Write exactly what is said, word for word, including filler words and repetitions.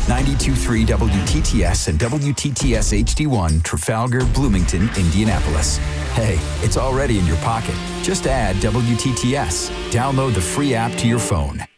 ninety-two point three W T T S and W T T S H D one, Trafalgar, Bloomington, Indianapolis. Hey, it's already in your pocket. Just add W T T S. Download the free app to your phone.